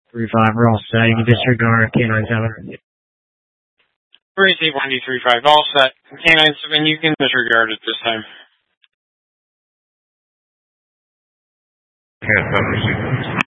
3-5, we're all set. You can disregard K97. Receive 1D35, all set. K97, you can disregard it this time. K97,